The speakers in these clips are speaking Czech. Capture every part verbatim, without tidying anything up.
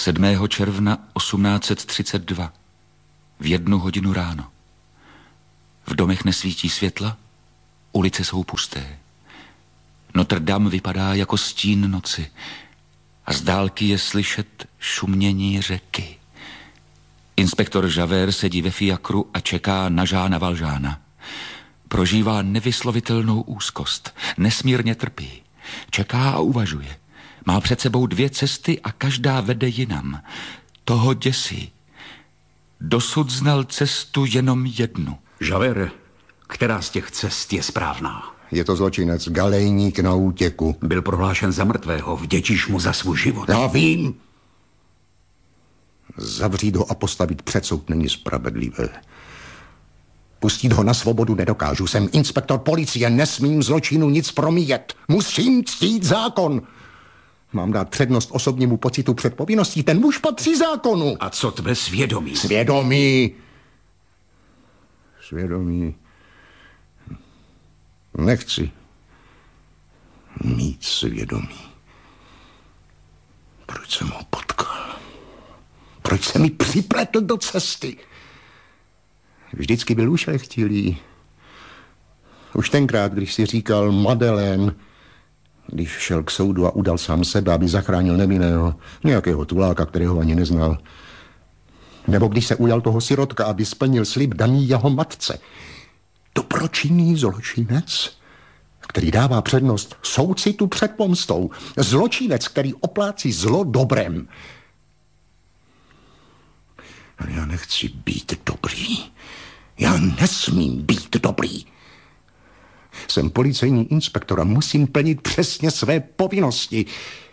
sedmého června osmnáct set třicet dva. V jednu hodinu ráno. V domech nesvítí světla, ulice jsou pusté. Notre Dame vypadá jako stín noci a z dálky je slyšet šumění řeky. Inspektor Javert sedí ve fiakru a čeká na Jeana Valjeana. Prožívá nevyslovitelnou úzkost, nesmírně trpí. Čeká a uvažuje. Má před sebou dvě cesty a každá vede jinam. Toho děsí. Dosud znal cestu jenom jednu. Javert, která z těch cest je správná? Je to zločinec, galejník na útěku. Byl prohlášen za mrtvého, vděčíš mu za svůj život. Já vím. Zavřít ho a postavit před soud není spravedlivé. Pustit ho na svobodu nedokážu. Jsem inspektor policie, nesmím zločinu nic promíjet. Musím ctít zákon. Mám dát přednost osobnímu pocitu před povinností. Ten muž patří zákonu. A co tvé svědomí? Svědomí. Svědomí. Nechci mít svědomí. Proč jsem ho potkal? Proč se mi připletl do cesty? Vždycky byl ušlechtilý. Už tenkrát, když si říkal Madeleine, když šel k soudu a udal sám sebe, aby zachránil nevinného, nějakého tuláka, kterého ani neznal. Nebo když se ujal toho sirotka, aby splnil slib daný jeho matce. Dobročinný zločinec, který dává přednost soucitu před pomstou. Zločinec, který oplácí zlo dobrem. Ale já nechci být dobrý. Já nesmím být dobrý. Jsem policejní inspektor a musím plnit přesně své povinnosti.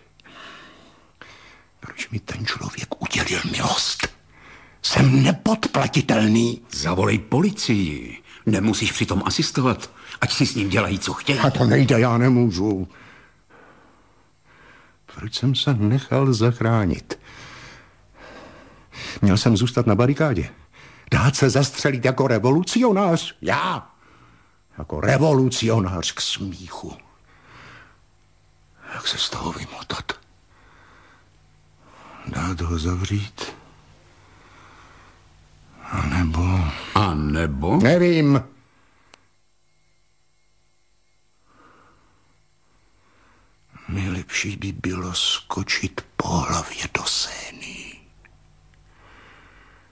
Proč mi ten člověk udělil milost? Jsem nepodplatitelný. Zavolej policii. Nemusíš přitom asistovat, ať si s ním dělají, co chtějí. A to nejde, já nemůžu. Proč jsem se nechal zachránit? Měl jsem zůstat na barikádě. Dát se zastřelit jako revolucionář. Já. Jako revolucionář k smíchu. Jak se z toho vymotat? Dát ho zavřít? A nebo... A nebo? Nevím. Nejlepší by bylo skočit po hlavě do Sény.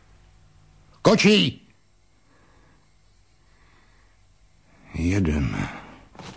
Kočí! Jedeme.